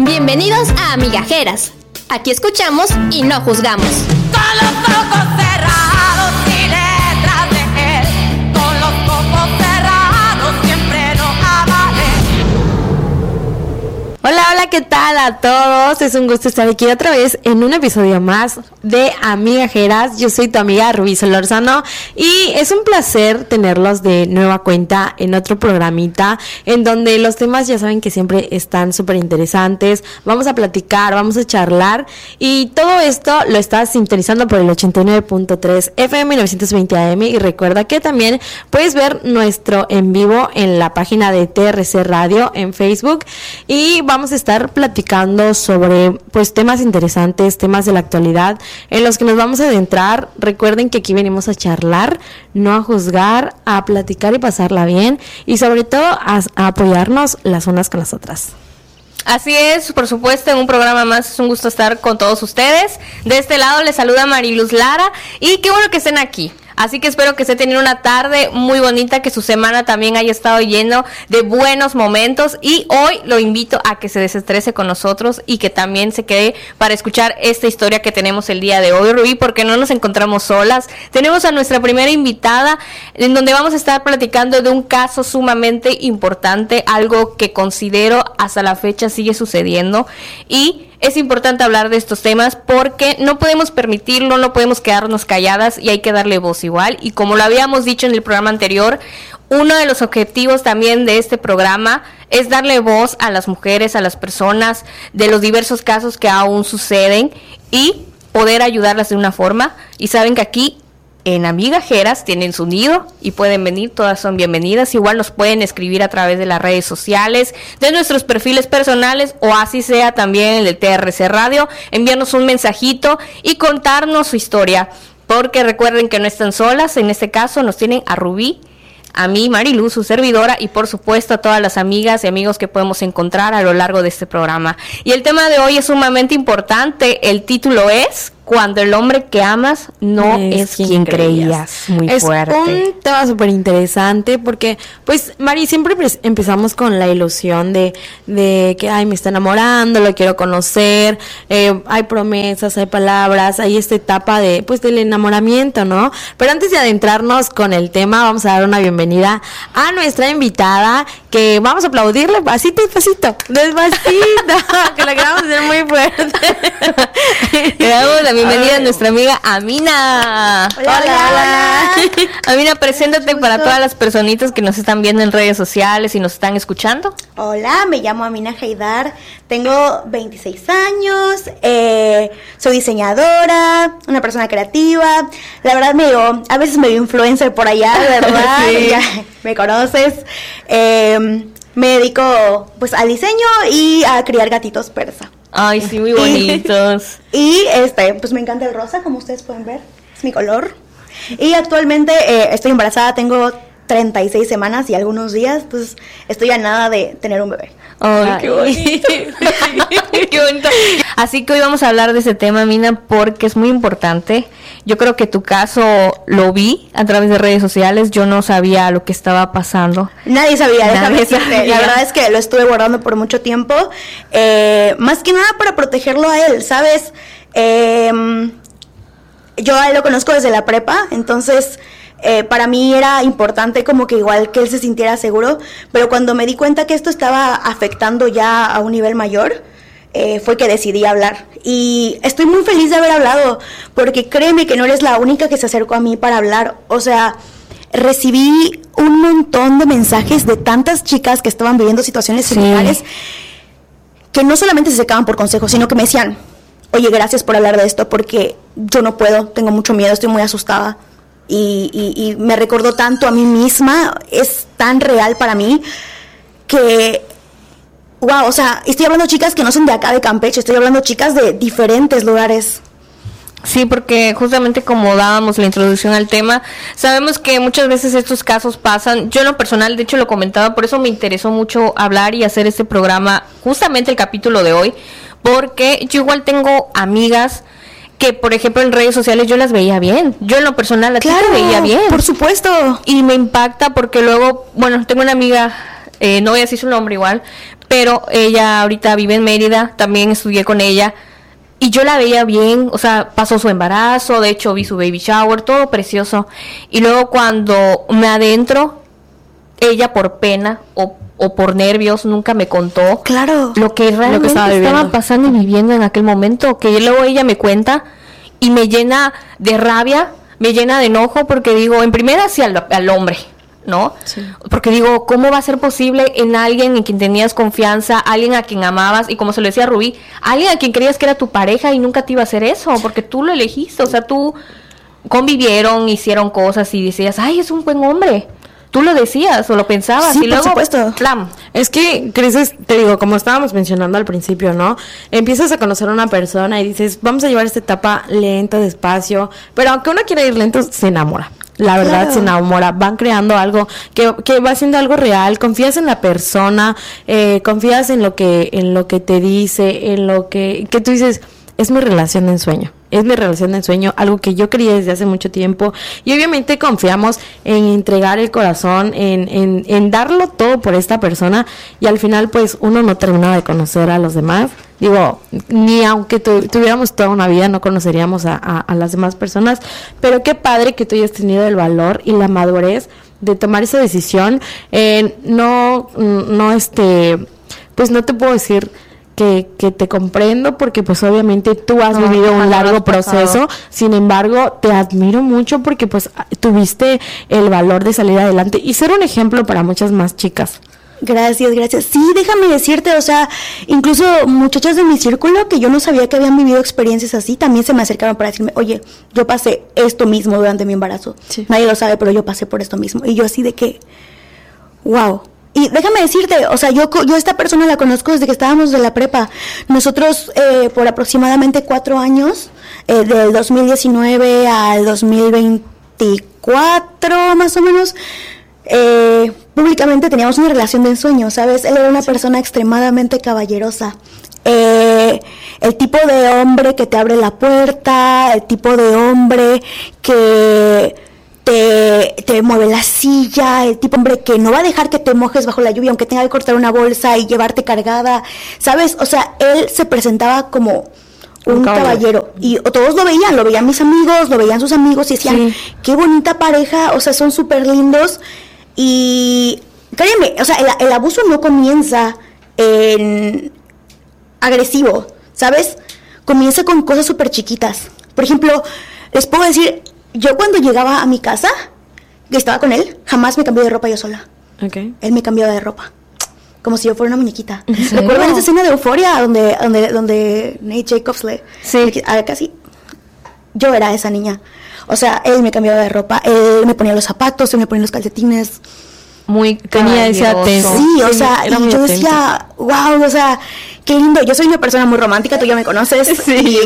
Bienvenidos a Migajeras. Aquí escuchamos y no juzgamos. Con los ojos cerrados y letras de él. Con los ojos cerrados siempre no amale. Hola, hola, ¿qué tal a todos? Es un gusto estar aquí otra vez en un episodio más de Amigajeras. Yo soy tu amiga Rubí Solórzano y es un placer tenerlos de nueva cuenta en otro programita en donde los temas ya saben que siempre están súper interesantes. Vamos a platicar, vamos a charlar y todo esto lo estás sintonizando por el 89.3 FM 920 AM y recuerda que también puedes ver nuestro en vivo en la página de TRC Radio en Facebook y vamos a estar platicando sobre pues temas interesantes, temas de la actualidad en los que nos vamos a adentrar. Recuerden que aquí venimos a charlar, no a juzgar, a platicar y pasarla bien y sobre todo a apoyarnos las unas con las otras. Así es, por supuesto, en un programa más es un gusto estar con todos ustedes. De este lado les saluda Mariluz Lara y qué bueno que estén aquí. Así que espero que estén teniendo una tarde muy bonita, que su semana también haya estado lleno de buenos momentos y hoy lo invito a que se desestrese con nosotros y que también se quede para escuchar esta historia que tenemos el día de hoy, Rubí, porque no nos encontramos solas. Tenemos a nuestra primera invitada en donde vamos a estar platicando de un caso sumamente importante, algo que considero hasta la fecha sigue sucediendo y es importante hablar de estos temas porque no podemos permitirlo, no podemos quedarnos calladas y hay que darle voz igual. Y como lo habíamos dicho en el programa anterior, uno de los objetivos también de este programa es darle voz a las mujeres, a las personas de los diversos casos que aún suceden y poder ayudarlas de una forma. Y saben que aquí en Amigajeras tienen su nido y pueden venir, todas son bienvenidas. Igual nos pueden escribir a través de las redes sociales, de nuestros perfiles personales o así sea también el de TRC Radio, enviarnos un mensajito y contarnos su historia, porque recuerden que no están solas, en este caso nos tienen a Rubí, a mí, Mariluz, su servidora, y por supuesto a todas las amigas y amigos que podemos encontrar a lo largo de este programa. Y el tema de hoy es sumamente importante, el título es Cuando el hombre que amas no es quien creías. Muy fuerte. Es un tema súper interesante porque, pues, Mari, siempre empezamos con la ilusión de que, ay, me está enamorando, lo quiero conocer, hay promesas, hay palabras, hay esta etapa de, pues, del enamoramiento, ¿no? Pero antes de adentrarnos con el tema, vamos a dar una bienvenida a nuestra invitada, que vamos a aplaudirle pasito y pasito, despacito, que la queramos hacer muy fuerte. Le damos la bienvenida a nuestra amiga Amina. Hola. Amina, preséntate para todas las personitas que nos están viendo en redes sociales y nos están escuchando. Hola, me llamo Amina Haidar, tengo 26 años, soy diseñadora, una persona creativa. La verdad a veces me veo influencer por allá, ¿verdad? Sí. Ya me conoces. Me dedico pues al diseño y a criar gatitos persa. Ay, sí, muy bonitos. Y pues me encanta el rosa, como ustedes pueden ver, es mi color. Y actualmente estoy embarazada, tengo 36 semanas y algunos días, pues estoy a nada de tener un bebé. Ay, qué bonito. Qué bonito. Así que hoy vamos a hablar de ese tema, Mina, porque es muy importante. Yo creo que tu caso lo vi a través de redes sociales. Yo no sabía lo que estaba pasando. Nadie sabía, déjame decirte. La verdad es que lo estuve guardando por mucho tiempo. Más que nada para protegerlo a él, ¿sabes? Yo a él lo conozco desde la prepa, entonces para mí era importante como que igual que él se sintiera seguro, pero cuando me di cuenta que esto estaba afectando ya a un nivel mayor, fue que decidí hablar. Y estoy muy feliz de haber hablado, porque créeme que no eres la única que se acercó a mí para hablar. O sea, recibí un montón de mensajes de tantas chicas que estaban viviendo situaciones similares, que no solamente se acercaban por consejos, sino que me decían, oye, gracias por hablar de esto, porque yo no puedo, tengo mucho miedo, estoy muy asustada. Y me recordó tanto a mí misma, es tan real para mí, que wow, o sea, estoy hablando de chicas que no son de acá de Campeche, estoy hablando de chicas de diferentes lugares. Sí, porque justamente como dábamos la introducción al tema, sabemos que muchas veces estos casos pasan. Yo en lo personal, de hecho lo comentaba, por eso me interesó mucho hablar y hacer este programa, justamente el capítulo de hoy, porque yo igual tengo amigas que, por ejemplo, en redes sociales yo las veía bien. Yo en lo personal a ti te veía bien. Por supuesto. Y me impacta porque luego, bueno, tengo una amiga, no voy a decir su nombre igual, pero ella ahorita vive en Mérida, también estudié con ella. Y yo la veía bien, o sea, pasó su embarazo, de hecho vi su baby shower, todo precioso. Y luego cuando me adentro, ella por pena o por nervios nunca me contó Claro. lo que realmente estaba pasando y viviendo en aquel momento, que luego ella me cuenta y me llena de rabia, me llena de enojo, porque digo, en primera sí al hombre, ¿no? Sí. Porque digo, ¿cómo va a ser posible en alguien en quien tenías confianza, alguien a quien amabas, y como se lo decía a Rubí, alguien a quien creías que era tu pareja y nunca te iba a hacer eso, porque tú lo elegiste, o sea, tú convivieron, hicieron cosas y decías, ay, es un buen hombre. Tú lo decías o lo pensabas, sí, y luego, por supuesto. ¡plam! Es que creces, te digo, como estábamos mencionando al principio, ¿no? Empiezas a conocer a una persona y dices, vamos a llevar esta etapa lenta, despacio, pero aunque uno quiera ir lento, se enamora. La verdad, claro, se enamora, van creando algo que va siendo algo real, confías en la persona, confías en lo que te dice, en lo que tú dices, es mi relación de ensueño. Es mi relación de ensueño, algo que yo quería desde hace mucho tiempo, y obviamente confiamos en entregar el corazón, en darlo todo por esta persona, y al final pues uno no termina de conocer a los demás. Digo, ni aunque tuviéramos toda una vida no conoceríamos a las demás personas, pero qué padre que tú hayas tenido el valor y la madurez de tomar esa decisión. Pues no te puedo decir que te comprendo, porque pues obviamente tú has vivido un largo proceso. Sin embargo, te admiro mucho porque pues tuviste el valor de salir adelante y ser un ejemplo para muchas más chicas. Gracias. Sí, déjame decirte, o sea, incluso muchachas de mi círculo que yo no sabía que habían vivido experiencias así, también se me acercaron para decirme, oye, yo pasé esto mismo durante mi embarazo. Sí. Nadie lo sabe, pero yo pasé por esto mismo. Y yo así de que, wow. Y déjame decirte, o sea, yo a esta persona la conozco desde que estábamos de la prepa. Nosotros, por aproximadamente 4 años, del 2019 al 2024, más o menos, públicamente teníamos una relación de ensueño, ¿sabes? Él era una persona extremadamente caballerosa. El tipo de hombre que te abre la puerta, el tipo de hombre que te mueve la silla, el tipo de hombre que no va a dejar que te mojes bajo la lluvia aunque tenga que cortar una bolsa y llevarte cargada, ¿sabes? O sea, él se presentaba como un caballero, y todos lo veían mis amigos, lo veían sus amigos y decían, sí, qué bonita pareja, o sea, son súper lindos. Y créeme, o sea, el abuso no comienza en agresivo, ¿sabes? Comienza con cosas súper chiquitas. Por ejemplo, les puedo decir, yo cuando llegaba a mi casa, que estaba con él, jamás me cambié de ropa yo sola. Okay. Él me cambiaba de ropa, como si yo fuera una muñequita. ¿Recuerdan esa escena de Euphoria donde Nate Jacobs casi? Yo era esa niña. O sea, él me cambiaba de ropa, él me ponía los zapatos, él me ponía los calcetines. Tenía esa atención. Sí, o sea, y yo decía, wow, o sea, qué lindo. Yo soy una persona muy romántica, tú ya me conoces. Sí.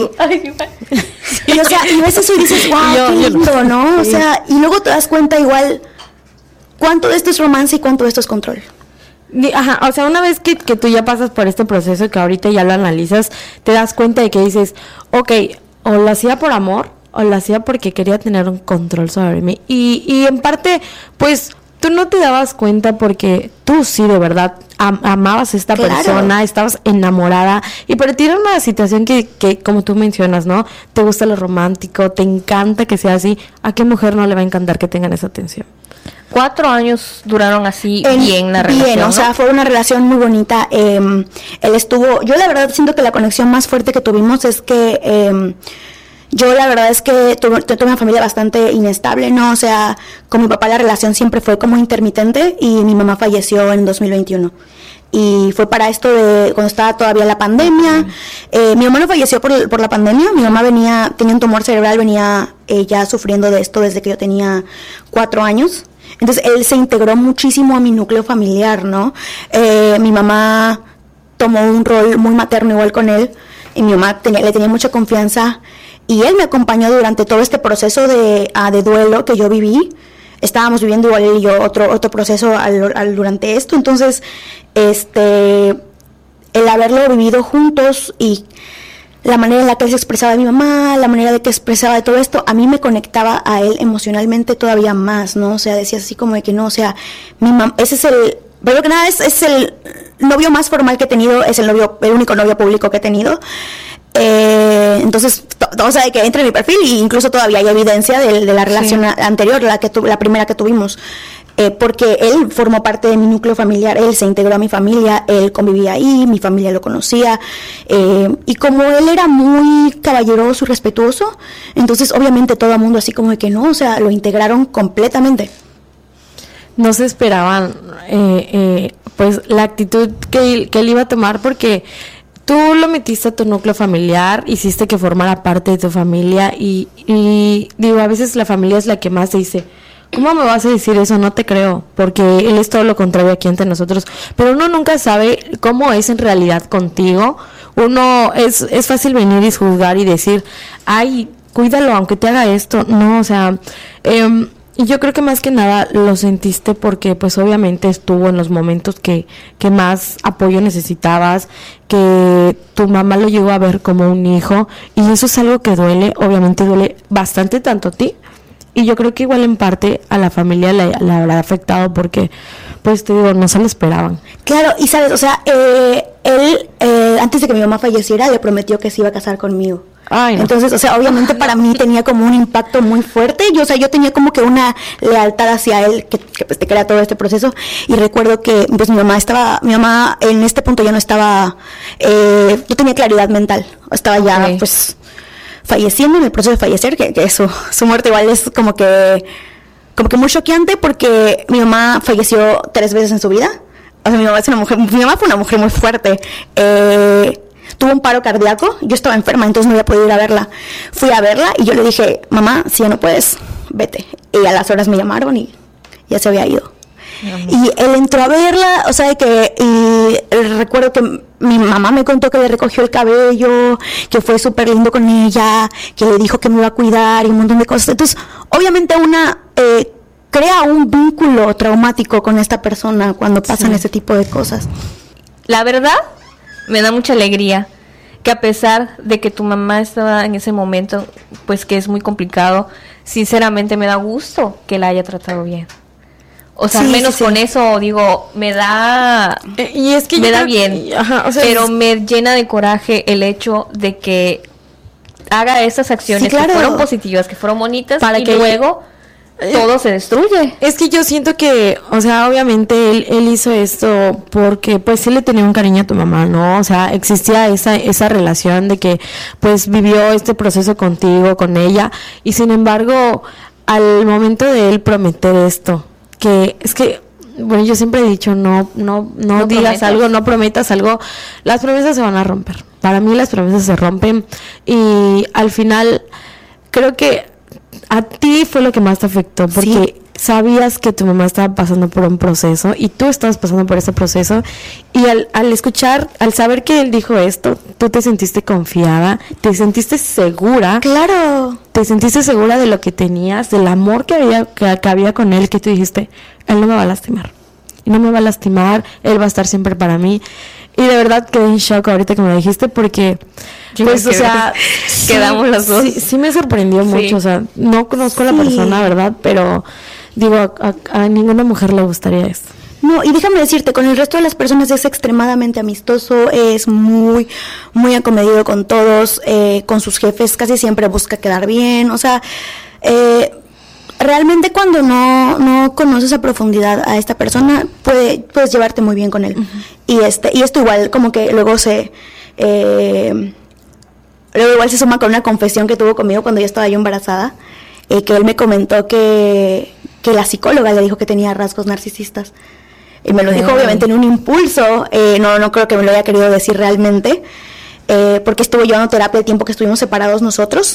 Y o sea, y ves eso y dices, wow, qué lindo, ¿no? O sea, y luego te das cuenta igual cuánto de esto es romance y cuánto de esto es control. Ajá, o sea, una vez que tú ya pasas por este proceso, que ahorita ya lo analizas, te das cuenta de que dices, ok, o lo hacía por amor, o lo hacía porque quería tener un control sobre mí. Y en parte, pues, tú no te dabas cuenta porque tú sí de verdad amabas a esta persona, estabas enamorada, y pero tiene una situación que como tú mencionas, ¿no? Te gusta lo romántico, te encanta que sea así. ¿A qué mujer no le va a encantar que tengan esa atención? 4 años duraron así bien la relación, ¿no? O sea, fue una relación muy bonita. Él estuvo, yo la verdad siento que la conexión más fuerte que tuvimos es que yo la verdad es que tuve una familia bastante inestable, ¿no? O sea, con mi papá la relación siempre fue como intermitente, y mi mamá falleció en 2021. Y fue para esto de cuando estaba todavía la pandemia. Mi mamá no falleció por la pandemia. Mi mamá tenía un tumor cerebral, venía ya sufriendo de esto desde que yo tenía 4 años. Entonces él se integró muchísimo a mi núcleo familiar, ¿no? Mi mamá tomó un rol muy materno igual con él, y mi mamá le tenía mucha confianza. Y él me acompañó durante todo este proceso de duelo que yo viví. Estábamos viviendo igual él y yo otro proceso durante esto. Entonces, el haberlo vivido juntos y la manera en la que él se expresaba de mi mamá, la manera de que expresaba de todo esto, a mí me conectaba a él emocionalmente todavía más, ¿no? O sea, decías así como de que no, o sea, mi mamá, ese es primero que nada es el novio más formal que he tenido, es el único novio público que he tenido. Entonces, o sea, que entra en mi perfil e incluso todavía hay evidencia de la relación anterior, la primera que tuvimos. Porque él formó parte de mi núcleo familiar, él se integró a mi familia, él convivía ahí, mi familia lo conocía, y como él era muy caballeroso y respetuoso, entonces obviamente todo el mundo así como de que no, o sea, lo integraron completamente. No se esperaban pues la actitud que él iba a tomar, porque tú lo metiste a tu núcleo familiar, hiciste que formara parte de tu familia y digo, a veces la familia es la que más te dice, ¿cómo me vas a decir eso? No te creo, porque él es todo lo contrario aquí entre nosotros. Pero uno nunca sabe cómo es en realidad contigo. Uno es fácil venir y juzgar y decir, ay, cuídalo aunque te haga esto. No, o sea, y yo creo que más que nada lo sentiste porque pues obviamente estuvo en los momentos que más apoyo necesitabas, que tu mamá lo llegó a ver como un hijo, y eso es algo que duele, obviamente duele bastante tanto a ti. Y yo creo que igual en parte a la familia le habrá afectado porque, pues te digo, no se lo esperaban. Claro, y sabes, o sea, él, antes de que mi mamá falleciera, le prometió que se iba a casar conmigo. Ay, no. Entonces, o sea, obviamente para mí tenía como un impacto muy fuerte. Yo tenía como que una lealtad hacia él que pues te crea todo este proceso. Y recuerdo que pues mi mamá en este punto ya no estaba, yo tenía claridad mental. Estaba ya pues falleciendo, en el proceso de fallecer, que su muerte igual es como que muy choqueante, porque mi mamá falleció 3 veces en su vida. O sea, mi mamá fue una mujer muy fuerte. Tuvo un paro cardíaco, yo estaba enferma, entonces no había podido ir a verla. Fui a verla y yo le dije, mamá, si ya no puedes, vete. Y a las horas me llamaron y ya se había ido. Y él entró a verla, o sea, recuerdo que mi mamá me contó que le recogió el cabello, que fue súper lindo con ella, que le dijo que me iba a cuidar y un montón de cosas. Entonces, obviamente crea un vínculo traumático con esta persona cuando pasan ese tipo de cosas. La verdad, me da mucha alegría que a pesar de que tu mamá estaba en ese momento, pues que es muy complicado, sinceramente me da gusto que la haya tratado bien. O sea, al menos con eso, digo, me da y es que me da bien, o sea, pero me llena de coraje el hecho de que haga esas acciones que fueron positivas, que fueron bonitas, para y que luego todo se destruye. Es que yo siento que, o sea, obviamente él hizo esto porque pues sí le tenía un cariño a tu mamá, ¿no? O sea, existía esa relación de que pues vivió este proceso contigo, con ella, y sin embargo, al momento de él prometer esto, que es que, bueno, yo siempre he dicho, no digas prometas algo, no prometas algo, las promesas se van a romper. Para mí las promesas se rompen y al final creo que a ti fue lo que más te afectó, porque sabías que tu mamá estaba pasando por un proceso y tú estabas pasando por ese proceso, y al escuchar, al saber que él dijo esto, tú te sentiste confiada, te sentiste segura. Claro. Te sentiste segura de lo que tenías, del amor que había con él, que tú dijiste, él no me va a lastimar. Y no me va a lastimar, él va a estar siempre para mí. Y de verdad quedé en shock ahorita que me lo dijiste, porque pues, o sea, quedamos los dos. Sí me sorprendió mucho, o sea, no conozco a la persona, ¿verdad? Pero digo, a ninguna mujer le gustaría esto. No, y déjame decirte, con el resto de las personas es extremadamente amistoso, es muy, muy acomedido con todos, con sus jefes casi siempre busca quedar bien, o sea, realmente cuando no conoces a profundidad a esta persona, puedes llevarte muy bien con él. Y esto igual como que luego igual se suma con una confesión que tuvo conmigo cuando yo estaba embarazada, que él me comentó que la psicóloga le dijo que tenía rasgos narcisistas. Y me lo dijo obviamente en un impulso, no creo que me lo haya querido decir realmente, porque estuvo llevando terapia el tiempo que estuvimos separados nosotros,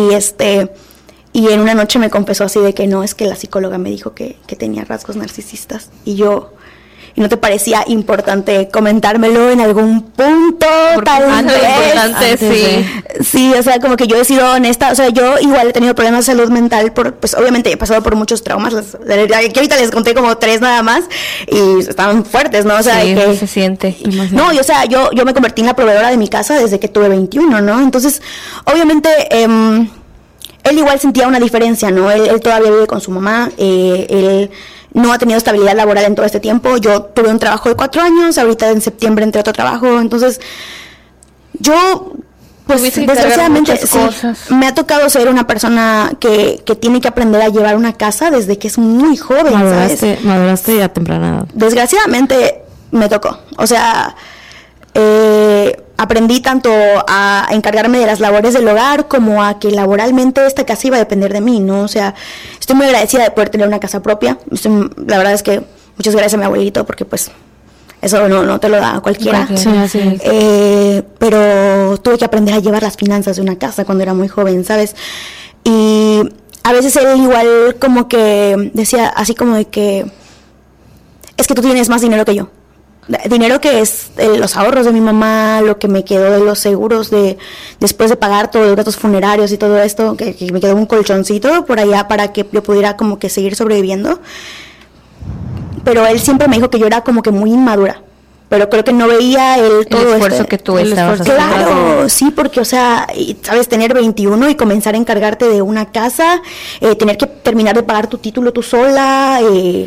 y en una noche me confesó así de que no, es que la psicóloga me dijo que tenía rasgos narcisistas, y no te parecía importante comentármelo en algún punto, tal vez. Sí, o sea, como que yo he sido honesta, o sea, yo igual he tenido problemas de salud mental, pues obviamente he pasado por muchos traumas, que ahorita les conté como 3 nada más, y estaban fuertes, ¿no? O sea, que se siente. No, y o sea, yo me convertí en la proveedora de mi casa desde que tuve 21, ¿no? Entonces, obviamente, él igual sentía una diferencia, ¿no? Él todavía vive con su mamá, él no ha tenido estabilidad laboral en todo este tiempo. Yo tuve un trabajo de 4 años, ahorita en septiembre entré a otro trabajo, entonces yo, pues desgraciadamente me ha tocado ser una persona que tiene que aprender a llevar una casa desde que es muy joven, ¿sabes? Maduraste a temprana edad. Desgraciadamente me tocó, o sea, aprendí tanto a encargarme de las labores del hogar como a que laboralmente esta casa iba a depender de mí, ¿no? O sea, estoy muy agradecida de poder tener una casa propia. La verdad es que muchas gracias a mi abuelito porque pues eso no te lo da cualquiera. Sí. Pero tuve que aprender a llevar las finanzas de una casa cuando era muy joven, ¿sabes? Y a veces él igual como que decía así como de que es que tú tienes más dinero que yo. Dinero que es los ahorros de mi mamá, lo que me quedó de los seguros de después de pagar todos los gastos funerarios y todo esto, que me quedó un colchoncito por allá para que yo pudiera como que seguir sobreviviendo. Pero él siempre me dijo que yo era como que muy inmadura, pero creo que no veía todo el esfuerzo que tú estabas haciendo. Claro, sí, porque o sea, sabes, tener 21 y comenzar a encargarte de una casa, tener que terminar de pagar tu título tú sola,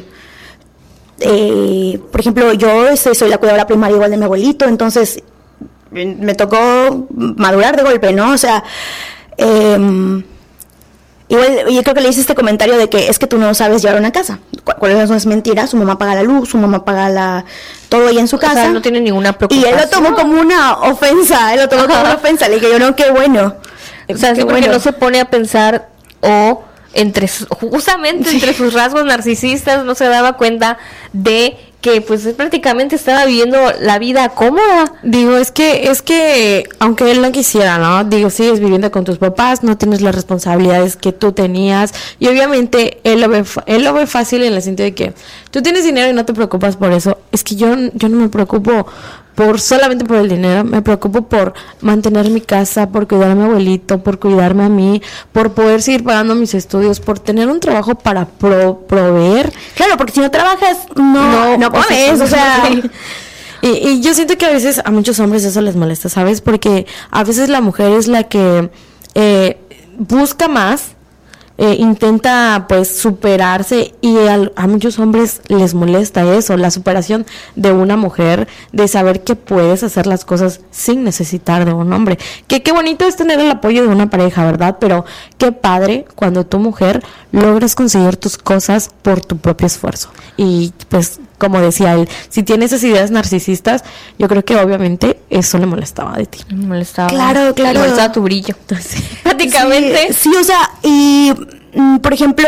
por ejemplo, yo soy la cuidadora primaria igual de mi abuelito, entonces me tocó madurar de golpe, ¿no? O sea, igual yo creo que le hice este comentario de que es que tú no sabes llevar una casa. ¿Cuál es mentira? Su mamá paga la luz, su mamá paga todo ahí en su casa. O sea, no tiene ninguna preocupación. Y él lo tomó como una ofensa, le dije yo, no, qué bueno. O sea, sí, porque no se pone a pensar justamente entre sus rasgos narcisistas, no se daba cuenta de que pues prácticamente estaba viviendo la vida cómoda. Digo, es que aunque él no quisiera, ¿no? Digo, sigues viviendo con tus papás, no tienes las responsabilidades que tú tenías y obviamente él lo ve fácil en el sentido de que tú tienes dinero y no te preocupas por eso. Es que yo no me preocupo solamente por el dinero, me preocupo por mantener mi casa, por cuidar a mi abuelito, por cuidarme a mí, por poder seguir pagando mis estudios, por tener un trabajo para proveer. Claro, porque si no trabajas, no comes, o sea. Y yo siento que a veces a muchos hombres eso les molesta, ¿sabes? Porque a veces la mujer es la que busca más, intenta pues superarse y a muchos hombres les molesta eso, la superación de una mujer, de saber que puedes hacer las cosas sin necesitar de un hombre. Que qué bonito es tener el apoyo de una pareja, ¿verdad? Pero qué padre cuando tu mujer logras conseguir tus cosas por tu propio esfuerzo. Y pues como decía él, si tienes esas ideas narcisistas, yo creo que obviamente eso le molestaba de ti. Me molestaba. Claro. Le molestaba tu brillo. Entonces, prácticamente. Sí, o sea, y por ejemplo,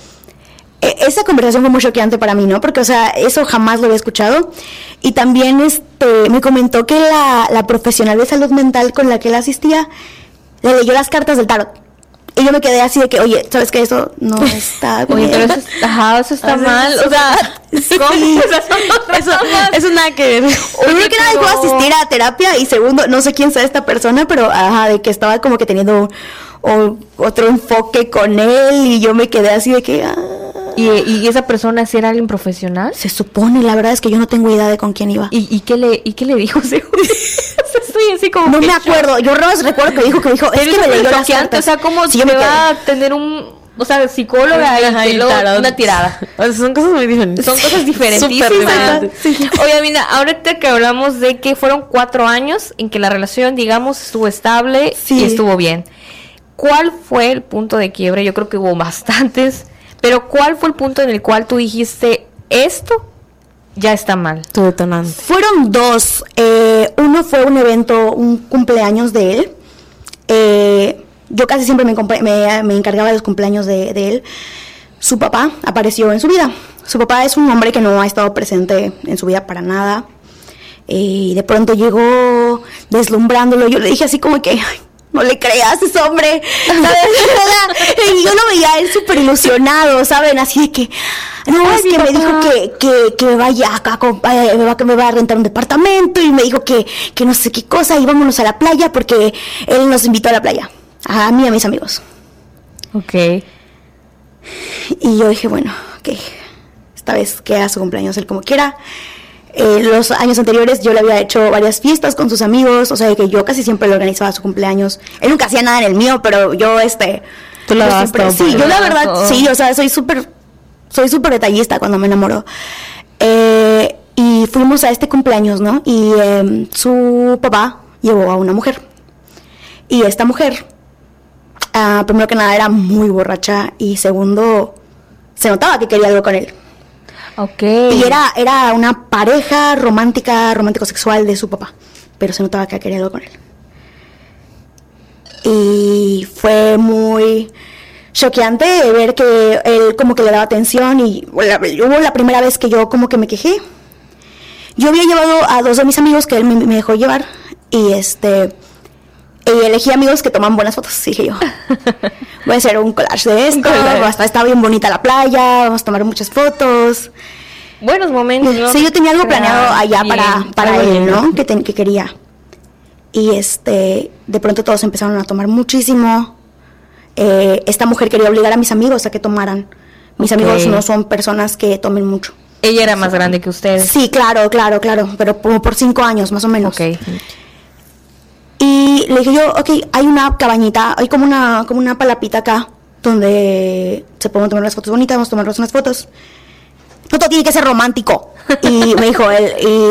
esa conversación fue muy choqueante para mí, ¿no? Porque, o sea, eso jamás lo había escuchado. Y también me comentó que la profesional de salud mental con la que él asistía le leyó las cartas del tarot. Y yo me quedé así de que, oye, ¿sabes qué? Eso no está bien. Oye, pero eso está mal. O sea, ¿cómo? eso nada que ver. Primero que nada, iba a asistir a terapia y segundo, no sé quién sea esta persona, pero de que estaba como que teniendo otro enfoque con él y yo me quedé así de que... ¿Y esa persona sí era alguien profesional? Se supone, la verdad es que yo no tengo idea de con quién iba. ¿Y qué le dijo? Estoy así como... No me acuerdo, yo recuerdo que dijo, es que me leyó las cartas. O sea, como si va a tener psicóloga y luego una tirada. O sea, son cosas muy diferentes. Son cosas diferentísimas. Sí. Oye, mira, ahorita que hablamos de que fueron 4 años en que la relación, digamos, estuvo estable y estuvo bien. ¿Cuál fue el punto de quiebre? Yo creo que hubo bastantes, pero ¿cuál fue el punto en el cual tú dijiste, esto ya está mal? Tu detonante. Fueron 2. Uno fue un evento, un cumpleaños de él. Yo casi siempre me encargaba de los cumpleaños de él. Su papá apareció en su vida. Su papá es un hombre que no ha estado presente en su vida para nada. Y de pronto llegó deslumbrándolo. Yo le dije así como que... Ay, no le creas, ese hombre, ¿sabes? Y yo lo veía a él súper ilusionado, ¿saben? Así de que, no, es que me dijo que me vaya acá, que me va a rentar un departamento, y me dijo que no sé qué cosa, y vámonos a la playa, porque él nos invitó a la playa, a mí y a mis amigos. Ok. Y yo dije, bueno, ok, esta vez que haga su cumpleaños él como quiera. Los años anteriores yo le había hecho varias fiestas con sus amigos, o sea, que yo casi siempre le organizaba su cumpleaños. Él nunca hacía nada en el mío, pero yo Tú lo dabas todo. Sí, yo la verdad, sí, o sea, soy súper soy súper detallista cuando me enamoro. Y fuimos a este cumpleaños, ¿no? Y su papá llevó a una mujer. Y esta mujer, primero que nada, era muy borracha. Y segundo, se notaba que quería algo con él. Ok. Y era una pareja romántico-sexual de su papá. Pero se notaba que quería algo con él. Y fue muy choqueante ver que él como que le daba atención. Y hubo la primera vez que yo como que me quejé. Yo había llevado a 2 de mis amigos que él me dejó llevar. Y elegí amigos que toman buenas fotos. Dije yo, voy a hacer un collage de esto. Está bien bonita la playa, vamos a tomar muchas fotos. Buenos momentos, ¿no? Sí, yo tenía algo planeado allá bien, para él, ¿no? Que quería. Y de pronto todos empezaron a tomar muchísimo. Esta mujer quería obligar a mis amigos a que tomaran. Mis amigos no son personas que tomen mucho. Ella era más grande que ustedes. Sí, claro, pero como por 5 años más o menos. Ok. Y le dije yo, ok, hay una cabañita, hay como una palapita acá, donde se pueden tomar las fotos bonitas, vamos a tomarnos unas fotos. No todo tiene que ser romántico. Y me dijo él,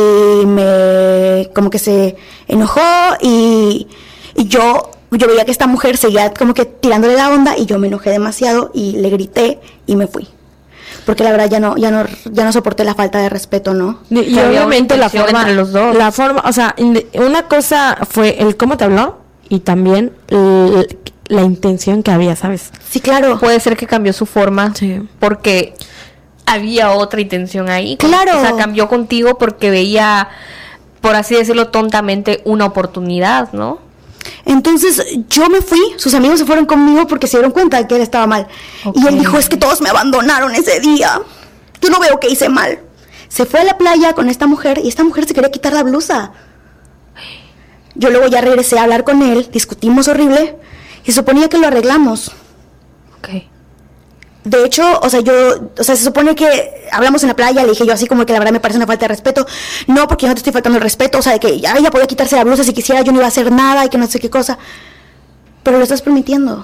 y como que se enojó, y yo veía que esta mujer seguía como que tirándole la onda, y yo me enojé demasiado, y le grité, y me fui. Porque la verdad ya no soporté la falta de respeto, ¿no? Y obviamente la forma entre los dos. La forma, o sea, una cosa fue el cómo te habló y también la intención que había, ¿sabes? Sí, claro. Puede ser que cambió su forma. Sí. Porque había otra intención ahí. Claro. O sea, cambió contigo porque veía, por así decirlo, tontamente una oportunidad, ¿no? Entonces yo me fui, sus amigos se fueron conmigo porque se dieron cuenta de que él estaba mal. Okay. Y él dijo, es que todos me abandonaron ese día. Yo no veo que hice mal. Se fue a la playa con esta mujer y esta mujer se quería quitar la blusa. Yo luego ya regresé a hablar con él, discutimos horrible y se suponía que lo arreglamos. Ok. De hecho, se supone que hablamos en la playa, le dije yo así como que la verdad me parece una falta de respeto. No, porque yo no te estoy faltando el respeto, o sea, de que ya ella podía quitarse la blusa si quisiera, yo no iba a hacer nada y que no sé qué cosa. Pero lo estás permitiendo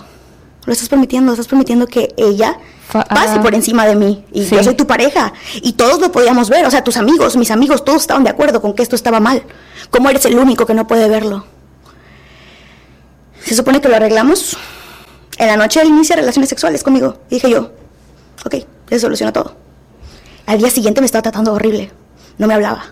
que ella pase por encima de mí. Y sí. Yo soy tu pareja. Y todos lo podíamos ver, o sea, tus amigos, mis amigos, todos estaban de acuerdo con que esto estaba mal. ¿Cómo eres el único que no puede verlo? Se supone que lo arreglamos. En la noche él inicia relaciones sexuales conmigo. Y dije yo, ok, se soluciona todo. Al día siguiente me estaba tratando horrible. No me hablaba.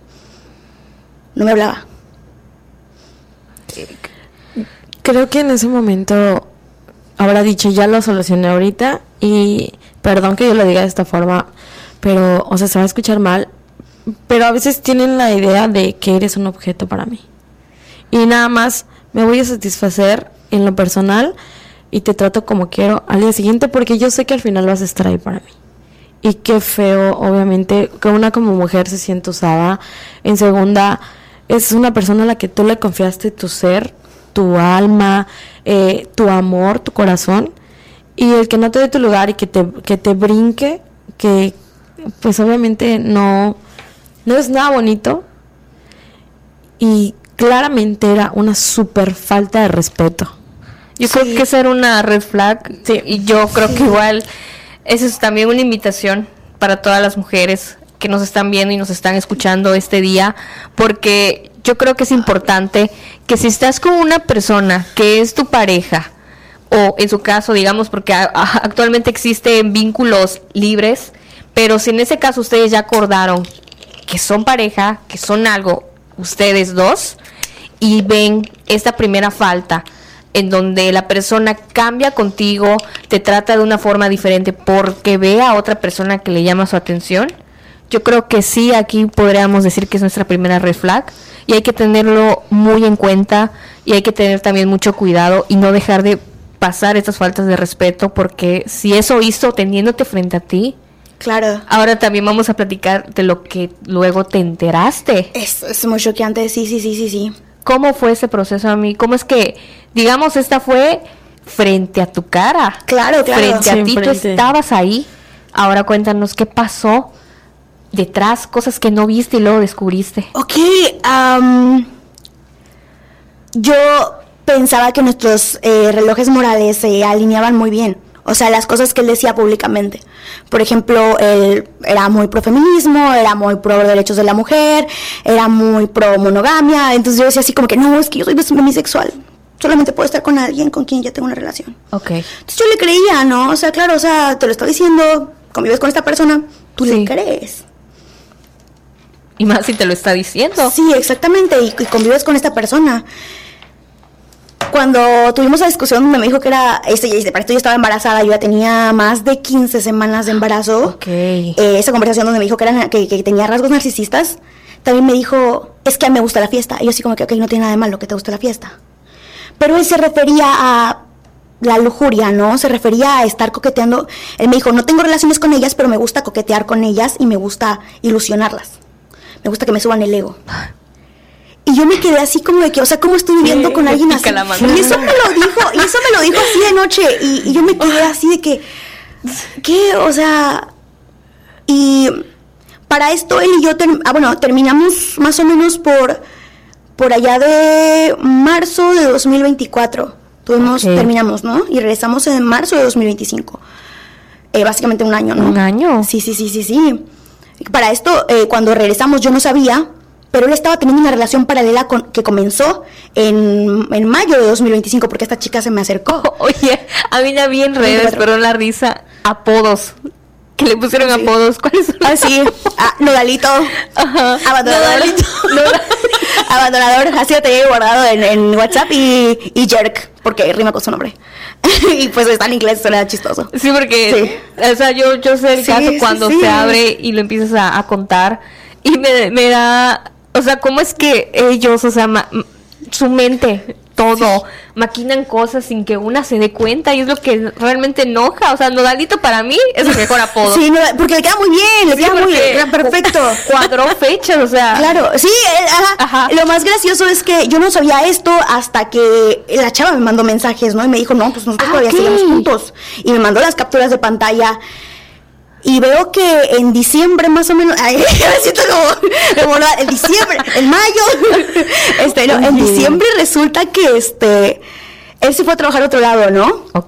Creo que en ese momento habrá dicho, ya lo solucioné ahorita y perdón que yo lo diga de esta forma, pero, o sea, se va a escuchar mal, pero a veces tienen la idea de que eres un objeto para mí. Y nada más me voy a satisfacer en lo personal y te trato como quiero al día siguiente porque yo sé que al final vas a estar ahí para mí. Y qué feo, obviamente, que una como mujer se siente usada. En segunda, es una persona a la que tú le confiaste tu ser, tu alma, tu amor, tu corazón. Y el que no te dé tu lugar y que te brinque, que pues obviamente no es nada bonito. Y claramente era una súper falta de respeto. Yo creo que esa era una red flag. Sí. Y yo creo que igual esa es también una invitación para todas las mujeres que nos están viendo y nos están escuchando este día, porque yo creo que es importante que si estás con una persona que es tu pareja, o en su caso, digamos, porque actualmente existen vínculos libres, pero si en ese caso ustedes ya acordaron que son pareja, que son algo, ustedes dos, y ven esta primera falta, en donde la persona cambia contigo, te trata de una forma diferente porque ve a otra persona que le llama su atención, yo creo que sí, aquí podríamos decir que es nuestra primera red flag, y hay que tenerlo muy en cuenta, y hay que tener también mucho cuidado, y no dejar de pasar estas faltas de respeto, porque si eso hizo teniéndote frente a ti, claro. Ahora también vamos a platicar de lo que luego te enteraste. Es muy choqueante, sí. ¿Cómo fue ese proceso, a mí? ¿Cómo es que, digamos, esta fue frente a tu cara? Claro. Frente a ti, tú frente. estabas ahí. Ahora cuéntanos qué pasó detrás, cosas que no viste y luego descubriste. Ok, yo pensaba que nuestros relojes morales se alineaban muy bien. O sea, las cosas que él decía públicamente. Por ejemplo, él era muy pro feminismo, era muy pro derechos de la mujer, era muy pro monogamia. Entonces yo decía así como que no, es que yo soy demisexual. Solamente puedo estar con alguien con quien ya tengo una relación. Ok. Entonces yo le creía, ¿no? O sea, claro, o sea, te lo estoy diciendo, convives con esta persona, tú le crees. Y más si te lo está diciendo. Sí, exactamente, y convives con esta persona. Cuando tuvimos la discusión donde me dijo que era, para esto yo estaba embarazada, yo ya tenía más de 15 semanas de embarazo. Ok. Esa conversación donde me dijo que tenía rasgos narcisistas, también me dijo, es que a mí me gusta la fiesta. Y yo así como que, ok, no tiene nada de malo que te guste la fiesta. Pero él se refería a la lujuria, ¿no? Se refería a estar coqueteando. Él me dijo, no tengo relaciones con ellas, pero me gusta coquetear con ellas y me gusta ilusionarlas. Me gusta que me suban el ego. Y yo me quedé así como de que, o sea, ¿cómo estoy viviendo con alguien así? Y eso me lo dijo así de noche. Y yo me quedé así de que, ¿qué? O sea, y para esto él y yo, terminamos más o menos por allá de marzo de 2024. Terminamos, ¿no? Y regresamos en marzo de 2025. Básicamente un año, ¿no? ¿Un año? Sí. Para esto, cuando regresamos yo no sabía, pero él estaba teniendo una relación paralela que comenzó en mayo de 2025, porque esta chica se me acercó. Oye, a mí me vi en redes, pero la risa, apodos. Que le pusieron apodos. ¿Cuáles son? Ah, sí. Nodalito. Ajá. Abandonador. Abandonador. Así lo tenía guardado en WhatsApp y jerk, porque rima con su nombre. Y pues está en inglés, suena chistoso. Sí, porque, o sea, yo sé el caso cuando se abre y lo empiezas a contar. Y me da, o sea, ¿cómo es que ellos, o sea, su mente, todo, maquinan cosas sin que una se dé cuenta? Y es lo que realmente enoja. O sea, Nodalito para mí es el mejor apodo. Sí, porque le queda muy bien, le queda muy bien, perfecto. Cuadró fechas, o sea. Claro, sí, ajá. Lo más gracioso es que yo no sabía esto hasta que la chava me mandó mensajes, ¿no? Y me dijo, no, pues nosotros todavía seguimos juntos. Y me mandó las capturas de pantalla. Y veo que en diciembre más o menos, me siento como en diciembre, en mayo, en diciembre resulta que él se fue a trabajar a otro lado, ¿no? Ok.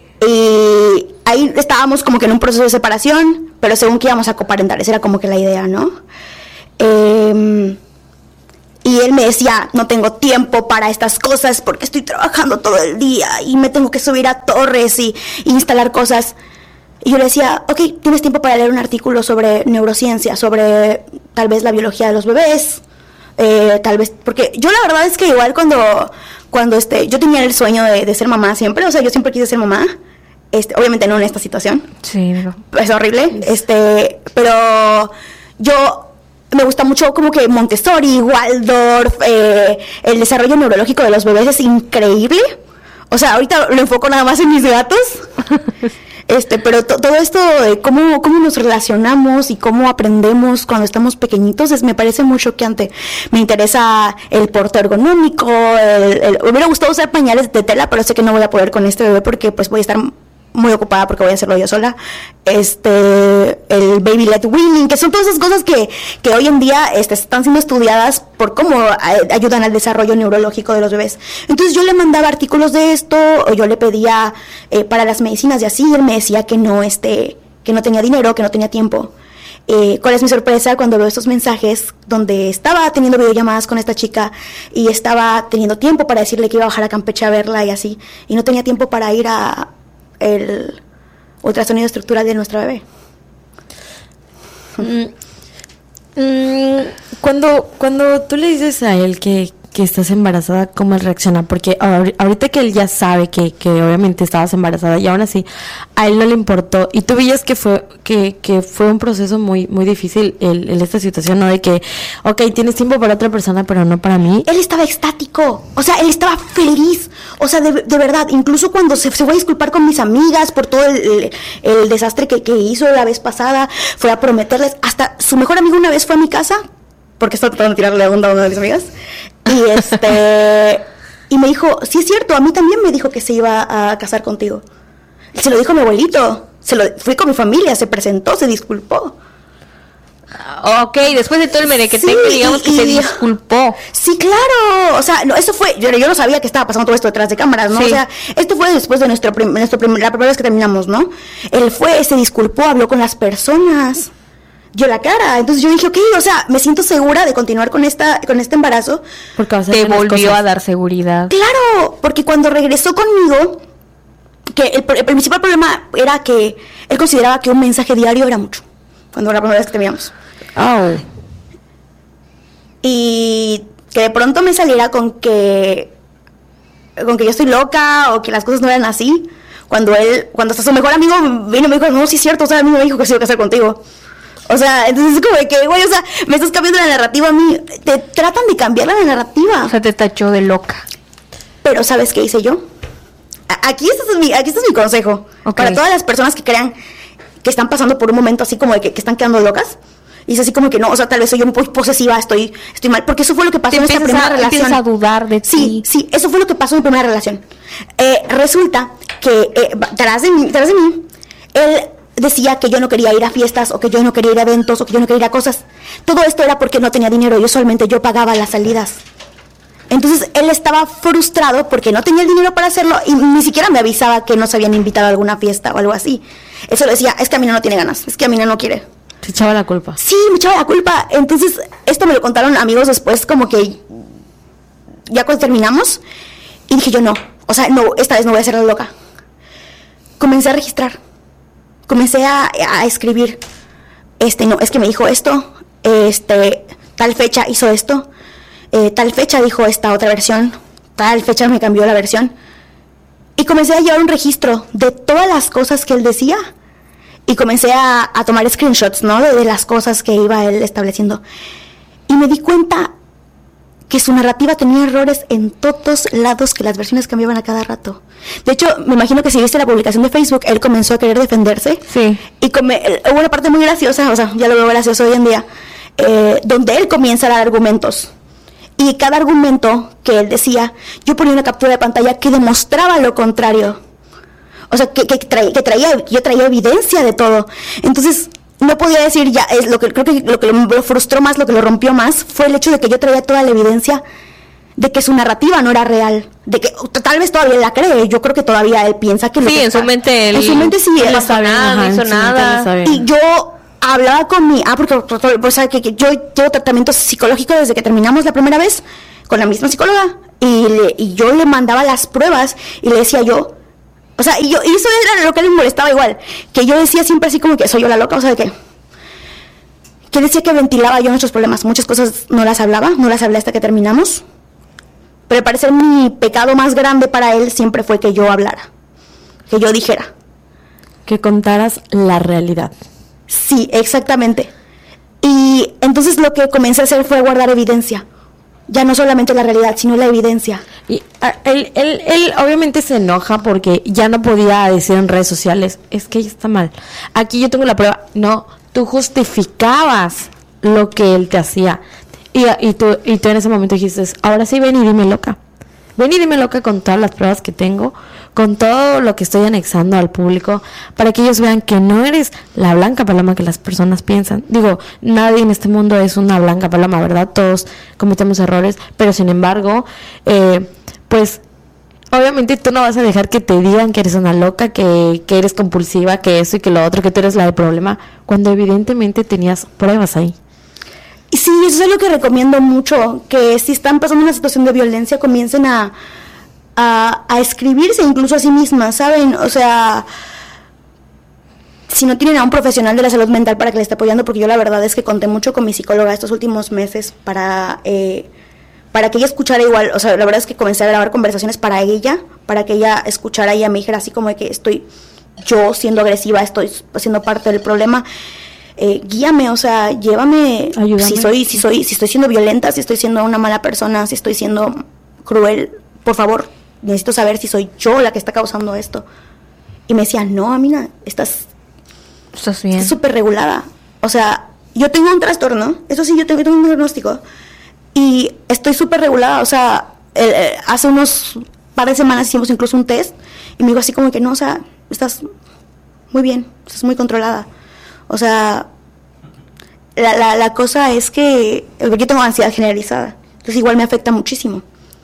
Y ahí estábamos como que en un proceso de separación, pero según que íbamos a coparentar, esa era como que la idea, ¿no? Y él me decía, no tengo tiempo para estas cosas porque estoy trabajando todo el día y me tengo que subir a torres y instalar cosas. Y yo le decía, ok, ¿tienes tiempo para leer un artículo sobre neurociencia, sobre tal vez la biología de los bebés? Tal vez, porque yo la verdad es que igual cuando yo tenía el sueño de ser mamá siempre, o sea, yo siempre quise ser mamá, obviamente no en esta situación. Sí, no. Es horrible, pero yo me gusta mucho como que Montessori, Waldorf, el desarrollo neurológico de los bebés es increíble. O sea, ahorita lo enfoco nada más en mis gatos. Pero todo esto de cómo nos relacionamos y cómo aprendemos cuando estamos pequeñitos me parece muy choqueante. Me interesa el porte ergonómico, me hubiera gustado usar pañales de tela, pero sé que no voy a poder con este bebé porque pues voy a estar muy ocupada porque voy a hacerlo yo sola. El baby led weaning, que son todas esas cosas que hoy en día están siendo estudiadas por cómo ayudan al desarrollo neurológico de los bebés. Entonces yo le mandaba artículos de esto, o yo le pedía para las medicinas y así, y él me decía que no tenía dinero, que no tenía tiempo. ¿Cuál es mi sorpresa cuando veo estos mensajes donde estaba teniendo videollamadas con esta chica y estaba teniendo tiempo para decirle que iba a bajar a Campeche a verla y así, y no tenía tiempo para ir a el ultrasonido estructural de nuestra bebé? Cuando tú le dices a él que estás embarazada, ¿cómo él reacciona? Porque ahorita que él ya sabe que obviamente estabas embarazada y aún así a él no le importó, y tú veías que fue un proceso muy muy difícil esta situación, ¿no? De que, ok, tienes tiempo para otra persona pero no para mí. Él estaba extático, o sea, él estaba feliz, o sea, de verdad, incluso cuando se fue a disculpar con mis amigas por todo el desastre que hizo la vez pasada, fue a prometerles, hasta su mejor amigo una vez fue a mi casa, porque estaba tratando de tirarle a una de mis amigas, y me dijo, sí es cierto, a mí también me dijo que se iba a casar contigo. Se lo dijo a mi abuelito, fui con mi familia, se presentó, se disculpó. Ok, después de todo el merequetengue, Sí, digamos que se disculpó. Sí, claro. O sea, no, eso fue. Yo no sabía que estaba pasando todo esto detrás de cámaras, ¿no? Sí. O sea, esto fue después de la primera vez que terminamos, ¿no? Él se disculpó, habló con las personas, dio la cara. Entonces yo dije, ok, o sea, me siento segura de continuar con este embarazo. Porque vas a Te hacer las volvió cosas. a dar seguridad. Claro, porque cuando regresó conmigo, que el principal problema era que él consideraba que un mensaje diario era mucho. Cuando la primera vez que terminamos. Oh. Y que de pronto me saliera con que yo estoy loca o que las cosas no eran así, cuando hasta su mejor amigo vino y me dijo, no, sí es cierto, o sea, a mí me dijo que se iba a casar contigo. O sea, entonces es como de que, güey, o sea, me estás cambiando la narrativa a mí. Te tratan de cambiar la narrativa. O sea, te tachó de loca. Pero ¿sabes qué hice yo? Aquí este es mi consejo. Ok. Para todas las personas que crean que están pasando por un momento así como de que están quedando locas. Y es así como que no, o sea, tal vez soy yo muy posesiva, estoy mal. Porque eso fue lo que pasó en nuestra primera relación. Empiezas a dudar de ti. Sí, eso fue lo que pasó en mi primera relación. Resulta que tras de mí, él decía que yo no quería ir a fiestas, o que yo no quería ir a eventos, o que yo no quería ir a cosas. Todo esto era porque no tenía dinero, yo pagaba las salidas. Entonces él estaba frustrado porque no tenía el dinero para hacerlo y ni siquiera me avisaba que nos habían invitado a alguna fiesta o algo así. Él solo decía, es que a mí no tiene ganas, es que a mí no quiere. Te echaba la culpa. Sí, me echaba la culpa. Entonces, esto me lo contaron amigos después, como que ya cuando terminamos, y dije yo no, o sea, no, esta vez no voy a ser la loca. Comencé a registrar, comencé a escribir, no, es que me dijo esto, tal fecha hizo esto, tal fecha dijo esta otra versión, tal fecha me cambió la versión. Y comencé a llevar un registro de todas las cosas que él decía. Y comencé a tomar screenshots, ¿no? De las cosas que iba él estableciendo. Y me di cuenta que su narrativa tenía errores en todos lados, que las versiones cambiaban a cada rato. De hecho, me imagino que si viste la publicación de Facebook, él comenzó a querer defenderse. Sí. Y hubo una parte muy graciosa, o sea, ya lo veo gracioso hoy en día, donde él comienza a dar argumentos. Y cada argumento que él decía, yo ponía una captura de pantalla que demostraba lo contrario. O sea, yo traía evidencia de todo. Entonces, no podía decir ya, creo que lo que lo frustró más, lo que lo rompió más, fue el hecho de que yo traía toda la evidencia de que su narrativa no era real. De que tal vez todavía la cree, yo creo que todavía él piensa que... Sí, en su mente él... En su mente sí. No pasó nada, no hizo nada. Y yo hablaba con porque o sea, que yo llevo tratamiento psicológico desde que terminamos la primera vez con la misma psicóloga. Y yo le mandaba las pruebas y le decía yo... O sea, y eso era lo que le molestaba igual. Que yo decía siempre así como que soy yo la loca, o sea, que decía que ventilaba yo nuestros problemas. Muchas cosas no las hablé hasta que terminamos. Pero al parecer mi pecado más grande para él siempre fue que yo hablara. Que yo dijera. Que contaras la realidad. Sí, exactamente. Y entonces lo que comencé a hacer fue guardar evidencia. Ya no solamente la realidad, sino la evidencia. Y él obviamente se enoja porque ya no podía decir en redes sociales, es que ella está mal. Aquí yo tengo la prueba. No, tú justificabas lo que él te hacía. Y tú en ese momento dijiste, ahora sí ven y dime loca. Ven y dime loca con todas las pruebas que tengo, con todo lo que estoy anexando al público, para que ellos vean que no eres la blanca paloma que las personas piensan. Digo, nadie en este mundo es una blanca paloma, ¿verdad? Todos cometemos errores, pero sin embargo, pues, obviamente tú no vas a dejar que te digan que eres una loca, que eres compulsiva, que eso y que lo otro, que tú eres la de problema, cuando evidentemente tenías pruebas ahí. Y sí, eso es lo que recomiendo mucho, que si están pasando una situación de violencia, comiencen a escribirse incluso a sí mismas, ¿saben? O sea, si no tienen a un profesional de la salud mental para que le esté apoyando, porque yo la verdad es que conté mucho con mi psicóloga estos últimos meses para que ella escuchara igual, o sea, la verdad es que comencé a grabar conversaciones para que ella escuchara y ella me dijera así como de que estoy yo siendo agresiva, estoy siendo parte del problema. Guíame, o sea, llévame. Ayúdame. Si estoy siendo violenta, si estoy siendo una mala persona, si estoy siendo cruel, por favor, necesito saber si soy yo la que está causando esto. Y me decía, no, Amina, estás bien. súper regulada. O sea, yo tengo un trastorno, eso sí, yo tengo un diagnóstico, y estoy súper regulada. O sea, hace unos par de semanas hicimos incluso un test, y me dijo así como que no, o sea, estás muy bien, estás muy controlada. O sea, la cosa es que yo tengo ansiedad generalizada, entonces igual me afecta muchísimo.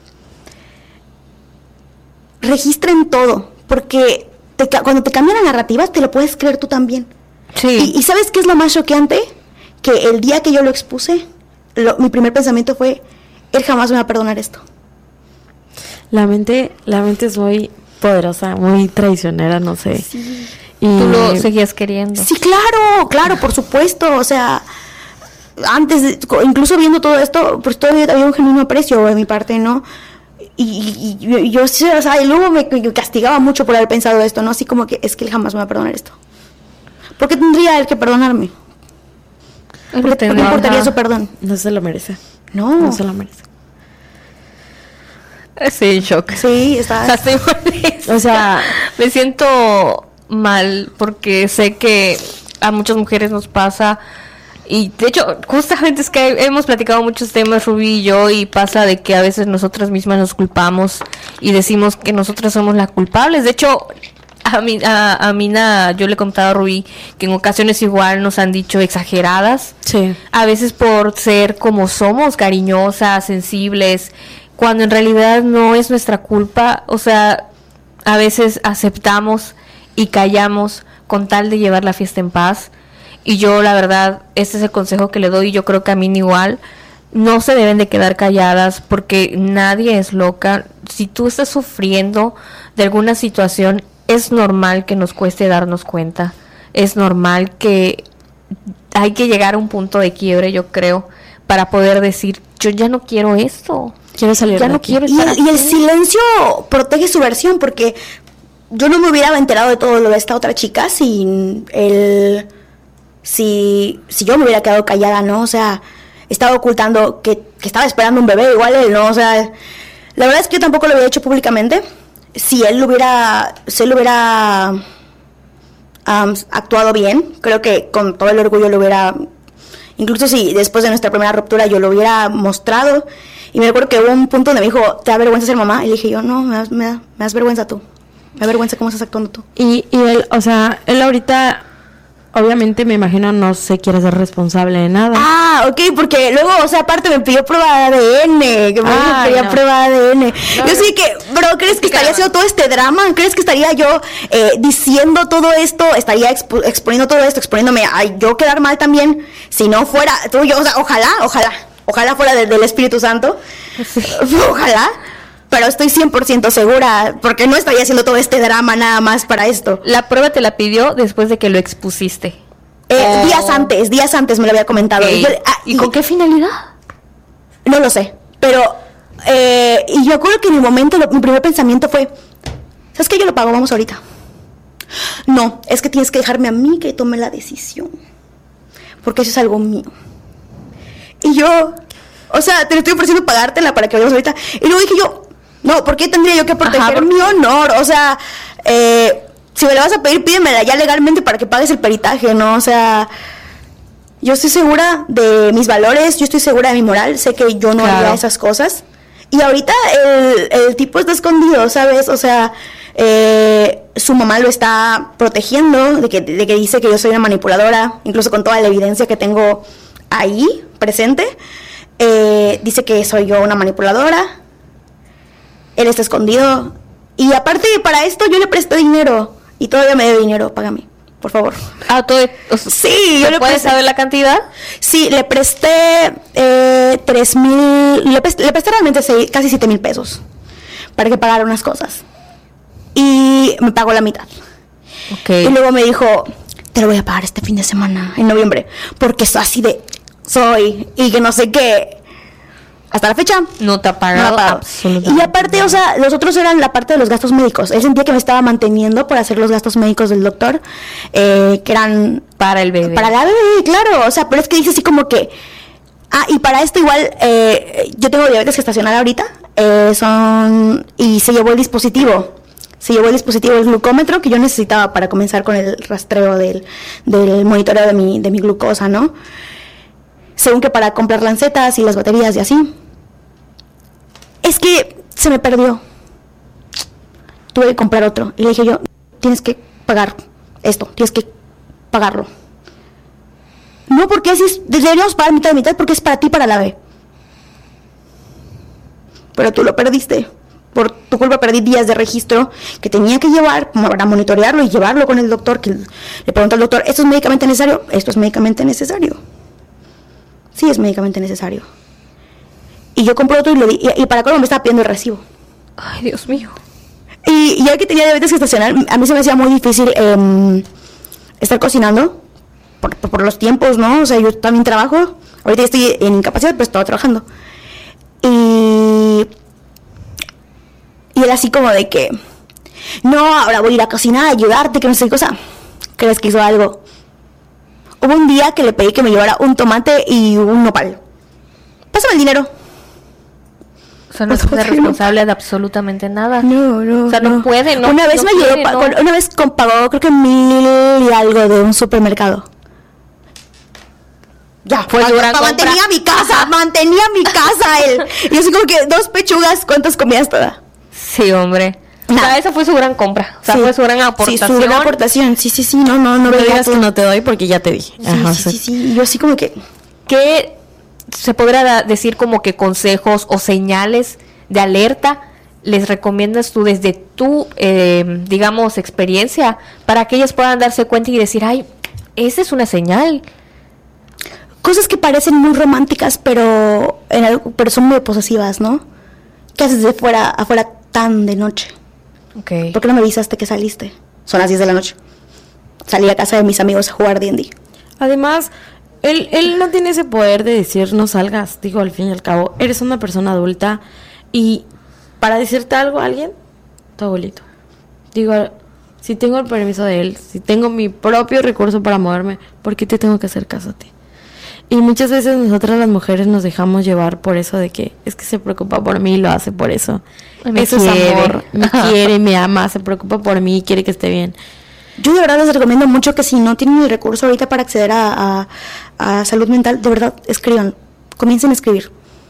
Registren todo, porque cuando te cambian la narrativa te lo puedes creer tú también. Sí. ¿Y sabes qué es lo más choqueante? Que el día que yo lo expuse, mi primer pensamiento fue, él jamás me va a perdonar esto. La mente es muy poderosa, muy traicionera, no sé. Sí. Y Tú lo seguías queriendo. Sí, claro, por supuesto, o sea, antes, incluso viendo todo esto, pues todavía había un genuino aprecio de mi parte, ¿no? Y yo, o sea, y luego me castigaba mucho por haber pensado esto, ¿no? Así como que es que él jamás me va a perdonar esto. ¿Por qué tendría él que perdonarme? ¿Por qué me importaría su perdón? no se lo merece. No se lo merece. Sí, en shock. Sí, está. Estoy molesta. O sea, me siento mal porque sé que a muchas mujeres nos pasa. Y de hecho, justamente es que hemos platicado muchos temas, Rubí y yo, y pasa de que a veces nosotras mismas nos culpamos y decimos que nosotras somos las culpables. De hecho, a Mina, yo le he contado a Rubí que en ocasiones igual nos han dicho exageradas. sí. A veces por ser como somos, cariñosas, sensibles, cuando en realidad no es nuestra culpa. O sea, a veces aceptamos y callamos con tal de llevar la fiesta en paz. Y yo, la verdad, este es el consejo que le doy, y yo creo que a Mina igual, no se deben de quedar calladas porque nadie es loca. Si tú estás sufriendo de alguna situación, es normal que nos cueste darnos cuenta. Es normal que hay que llegar a un punto de quiebre, yo creo, para poder decir, yo ya no quiero esto. Quiero salir Ya de no aquí. quiero Y estar el aquí. silencio protege su versión, porque yo no me hubiera enterado de todo lo de esta otra chica sin el... Si yo me hubiera quedado callada, ¿no? O sea, estaba ocultando que estaba esperando un bebé, igual él, ¿no? O sea, la verdad es que yo tampoco lo hubiera hecho públicamente. Si él lo hubiera actuado bien, creo que con todo el orgullo lo hubiera... Incluso si después de nuestra primera ruptura yo lo hubiera mostrado. Y me recuerdo que hubo un punto donde me dijo, ¿te da vergüenza ser mamá? Y le dije yo, no, me das vergüenza tú. Me da vergüenza cómo estás actuando tú. Y él, o sea, él ahorita, obviamente me imagino no se quiere ser responsable de nada. Ah, ok, porque luego, o sea, aparte me pidió prueba de ADN, que me dijo que quería no. prueba de ADN. No, Yo sí que, bro, ¿crees que estaría haciendo todo este drama? ¿Crees que estaría yo diciendo todo esto? ¿Estaría exponiendo todo esto, exponiéndome a yo quedar mal también? Si no fuera tuyo, o sea, ojalá fuera del Espíritu Santo. Sí. Ojalá. Pero estoy 100% segura, porque no estaría haciendo todo este drama nada más para esto. La prueba te la pidió después de que lo expusiste. Días antes me lo había comentado. Okay. ¿Y con qué finalidad? No lo sé, pero... y yo acuerdo que en el momento mi primer pensamiento fue, ¿sabes qué? Yo lo pago, vamos ahorita. No, es que tienes que dejarme a mí que tome la decisión, porque eso es algo mío. Y yo, o sea, te lo estoy ofreciendo pagártela para que vayamos ahorita. Y luego dije yo, no, ¿por qué tendría yo que proteger mi honor? O sea, si me la vas a pedir, pídemela ya legalmente para que pagues el peritaje, ¿no? O sea, yo estoy segura de mis valores, yo estoy segura de mi moral, sé que yo no haría esas cosas. Y ahorita el tipo está escondido, ¿sabes? O sea, su mamá lo está protegiendo de que dice que yo soy una manipuladora, incluso con toda la evidencia que tengo ahí presente. Dice que soy yo una manipuladora. Él está escondido. Y aparte, para esto yo le presté dinero. Y todavía me debe dinero, págame, por favor. Sí, yo le ¿puedes saber la cantidad? Sí, le presté 3,000. Le presté realmente casi 7,000 pesos para que pagara unas cosas. Y me pagó la mitad. Okay. Y luego me dijo, te lo voy a pagar este fin de semana, en noviembre, porque es así de soy. Y que no sé qué. Hasta la fecha no te ha pagado, y aparte, o sea, los otros eran la parte de los gastos médicos. Él sentía que me estaba manteniendo por hacer los gastos médicos del doctor, que eran para el bebé, para la bebé, claro. O sea, pero es que dice así como que y para esto igual yo tengo diabetes gestacional ahorita, y se llevó el dispositivo, el glucómetro que yo necesitaba para comenzar con el rastreo del monitoreo de mi glucosa, ¿no? Según que para comprar lancetas y las baterías y así. Es que se me perdió. Tuve que comprar otro. Y le dije yo, 'Tienes que pagar esto, tienes que pagarlo'. No, porque así deberíamos pagar mitad de mitad porque es para ti, para la B. Pero tú lo perdiste. Por tu culpa perdí días de registro que tenía que llevar para monitorearlo y llevarlo con el doctor, que le preguntó al doctor, ¿esto es médicamente necesario? Esto es médicamente necesario. Sí, es médicamente necesario. Y yo compré otro y le di, y para colmo me estaba pidiendo el recibo. Ay, Dios mío. Y ya que tenía diabetes gestacional, a mí se me hacía muy difícil estar cocinando por los tiempos, ¿no? O sea, yo también trabajo. Ahorita ya estoy en incapacidad, pero estaba trabajando. Y era así como de que, no, ahora voy a ir a cocinar, a ayudarte, que no sé qué cosa. ¿Crees que hizo algo? Hubo un día que le pedí que me llevara un tomate y un nopal. Pásame el dinero. O sea, no es responsable de absolutamente nada. No. O sea, no puede, no. Una vez no me ayudó, quiere, no. una vez pagó creo que 1,000 y algo de un supermercado. Ya, Fue su gran compra. mantenía mi casa él. Y así como que 2 pechugas, ¿cuántas comidas toda? Sí, hombre. O sea, esa fue su gran compra. O sea, Sí. fue su gran aportación. Sí, su gran aportación. Sí, no No veía digas todo. que no te doy porque ya te dije. Ajá, Sí. Y yo así como que... ¿Qué se podrá decir como que consejos o señales de alerta les recomiendas tú desde tu, digamos, experiencia para que ellas puedan darse cuenta y decir, ay, esa es una señal? Cosas que parecen muy románticas, pero son muy posesivas, ¿no? ¿Qué haces de afuera tan de noche? Okay. ¿Por qué no me avisaste que saliste? Son las 10 de la noche. Salí a casa de mis amigos a jugar D&D. Además, él no tiene ese poder de decir no salgas. Digo, al fin y al cabo, eres una persona adulta y para decirte algo a alguien, tu abuelito. Digo, si tengo el permiso de él, si tengo mi propio recurso para moverme, ¿por qué te tengo que hacer caso a ti? Y muchas veces nosotras las mujeres nos dejamos llevar por eso de que es que se preocupa por mí y lo hace por eso. Me Eso quiere. es amor, me quiere, me ama, se preocupa por mí, quiere que esté bien. Yo de verdad les recomiendo mucho que si no tienen el recurso ahorita para acceder a salud mental, de verdad, escriban. Comiencen a escribir.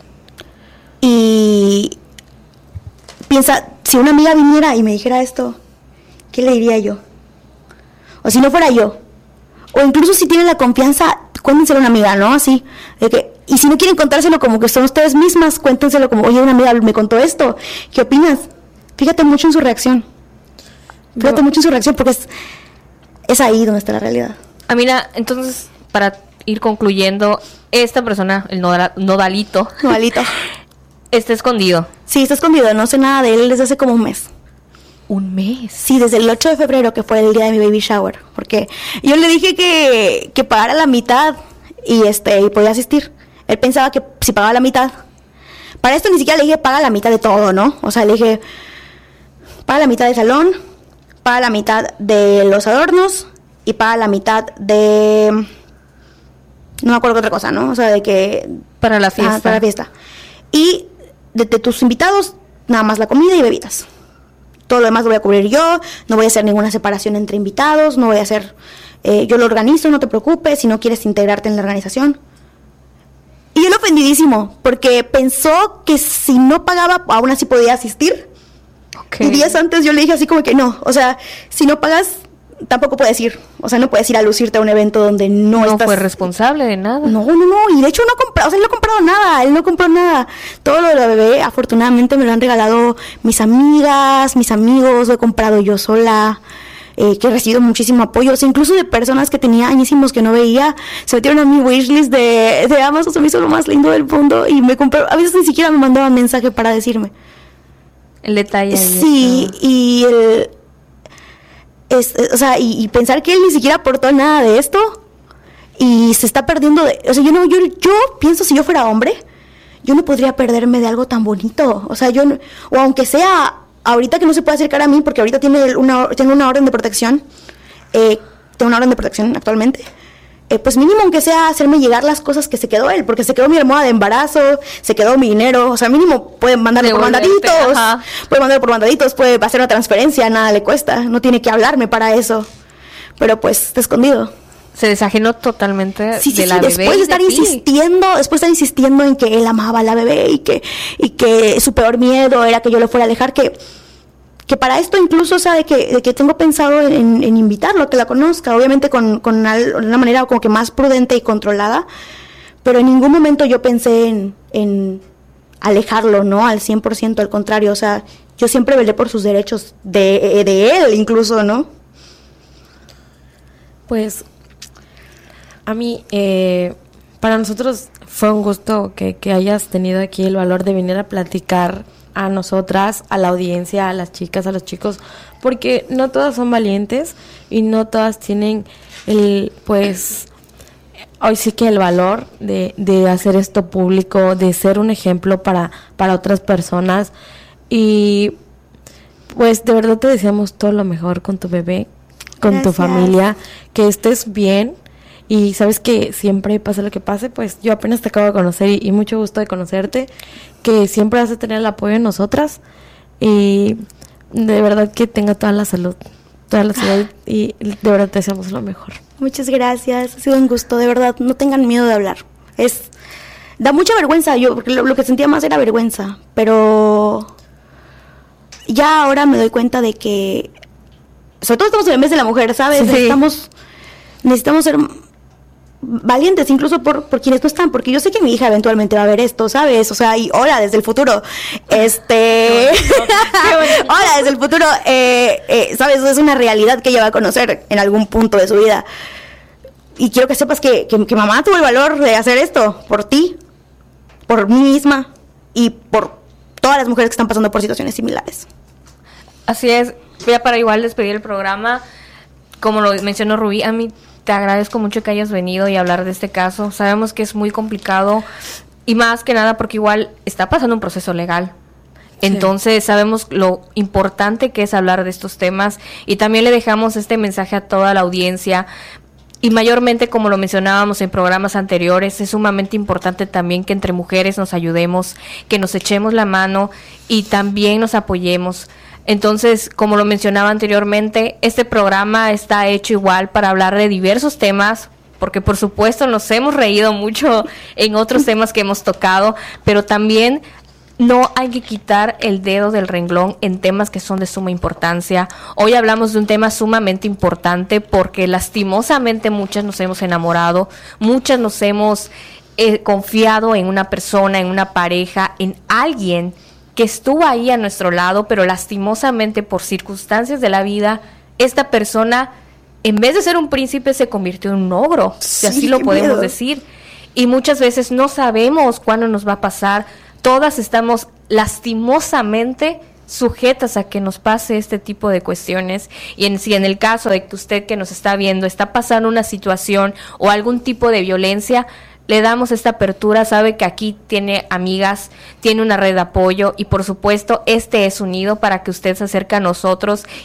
Y piensa, si una amiga viniera y me dijera esto, ¿qué le diría yo? O si no fuera yo. O incluso si tienen la confianza, cuéntenselo a una amiga, ¿no? Así, de que, y si no quieren contárselo como que son ustedes mismas, cuéntenselo como, oye, una amiga me contó esto, ¿qué opinas? Fíjate mucho en su reacción. Fíjate mucho en su reacción porque es ahí donde está la realidad. Mira, entonces, para ir concluyendo, esta persona, el nodalito, Igualito. está escondido. Sí, está escondido, no sé nada de él desde hace como un mes. ¿Un mes? Sí, desde el 8 de febrero, que fue el día de mi baby shower. Porque yo le dije que pagara la mitad y podía asistir. Él pensaba que si pagaba la mitad. Para esto ni siquiera le dije paga la mitad de todo, ¿no? O sea, le dije paga la mitad del salón, paga la mitad de los adornos y paga la mitad de... No me acuerdo qué otra cosa, ¿no? O sea, de que... Para la fiesta. Para la fiesta. Y de tus invitados, nada más la comida y bebidas. Todo lo demás lo voy a cubrir yo, no voy a hacer ninguna separación entre invitados, no voy a hacer... yo lo organizo, no te preocupes, si no quieres integrarte en la organización. Y él ofendidísimo, porque pensó que si no pagaba, aún así podía asistir. Okay. Y días antes yo le dije así como que no, o sea, si no pagas, tampoco puedes ir. O sea, no puedes ir a lucirte a un evento donde no estás... fue responsable de nada. No, y de hecho no ha comprado, o sea, él no ha comprado nada, él no compró nada. Todo lo de la bebé, afortunadamente me lo han regalado mis amigas, mis amigos, lo he comprado yo sola, que he recibido muchísimo apoyo, o sea, incluso de personas que tenía añísimos que no veía, se metieron a mi wishlist de Amazon, se me hizo lo más lindo del mundo y me compraron, a veces ni siquiera me mandaban mensaje para decirme. El detalle ahí Sí, está. y o sea, y pensar que él ni siquiera aportó nada de esto y se está perdiendo de, o sea, yo pienso si yo fuera hombre, yo no podría perderme de algo tan bonito, o sea, o aunque sea ahorita que no se puede acercar a mí porque ahorita tengo una orden de protección, tengo una orden de protección actualmente. Pues mínimo aunque sea hacerme llegar las cosas que se quedó él, porque se quedó mi almohada de embarazo, se quedó mi dinero, o sea, mínimo puede mandarlo por mandaditos, puede hacer una transferencia, nada le cuesta, no tiene que hablarme para eso, pero pues está escondido. Se desajenó totalmente de la bebé. Después de estar insistiendo en que él amaba a la bebé y que su peor miedo era que yo lo fuera a dejar, que que para esto incluso, o sea, de que tengo pensado en invitarlo, a que la conozca, obviamente con una manera como que más prudente y controlada, pero en ningún momento yo pensé en alejarlo, ¿no? Al 100%, al contrario, o sea, yo siempre velé por sus derechos de él incluso, ¿no? Pues a mí, para nosotros fue un gusto que hayas tenido aquí el valor de venir a platicar a nosotras, a la audiencia, a las chicas, a los chicos, porque no todas son valientes y no todas tienen pues, hoy sí que el valor de hacer esto público, de ser un ejemplo para otras personas. Y pues de verdad te deseamos todo lo mejor con tu bebé, con Gracias. tu familia, que estés bien. Y sabes que siempre pase lo que pase, pues yo apenas te acabo de conocer y mucho gusto de conocerte, que siempre vas a tener el apoyo de nosotras y de verdad que tenga toda la salud y de verdad te deseamos lo mejor. Muchas gracias, ha sido un gusto, de verdad, no tengan miedo de hablar. Da mucha vergüenza, yo porque lo que sentía más era vergüenza, pero ya ahora me doy cuenta de que, sobre todo estamos en el mes de la mujer, ¿sabes? Sí. Necesitamos ser valientes, incluso por quienes no están, porque yo sé que mi hija eventualmente va a ver esto, ¿sabes? O sea, y hola, desde el futuro, hola, desde el futuro, ¿sabes? Es una realidad que ella va a conocer en algún punto de su vida. Y quiero que sepas que mamá tuvo el valor de hacer esto por ti, por mí misma y por todas las mujeres que están pasando por situaciones similares. Así es, ya para igual despedir el programa, como lo mencionó Rubí, a mí te agradezco mucho que hayas venido y hablar de este caso. Sabemos que es muy complicado y más que nada porque igual está pasando un proceso legal. Entonces sabemos lo importante que es hablar de estos temas y también le dejamos este mensaje a toda la audiencia. Y mayormente, como lo mencionábamos en programas anteriores, es sumamente importante también que entre mujeres nos ayudemos, que nos echemos la mano y también nos apoyemos. Entonces, como lo mencionaba anteriormente, este programa está hecho igual para hablar de diversos temas, porque por supuesto nos hemos reído mucho en otros temas que hemos tocado, pero también no hay que quitar el dedo del renglón en temas que son de suma importancia. Hoy hablamos de un tema sumamente importante porque lastimosamente muchas nos hemos enamorado, muchas nos hemos confiado en una persona, en una pareja, en alguien que estuvo ahí a nuestro lado, pero lastimosamente por circunstancias de la vida, esta persona, en vez de ser un príncipe, se convirtió en un ogro, si así lo podemos decir. Y muchas veces no sabemos cuándo nos va a pasar. Todas estamos lastimosamente sujetas a que nos pase este tipo de cuestiones. Y si en el caso de que usted que nos está viendo está pasando una situación o algún tipo de violencia, le damos esta apertura, sabe que aquí tiene amigas, tiene una red de apoyo y por supuesto este es un nido para que usted se acerque a nosotros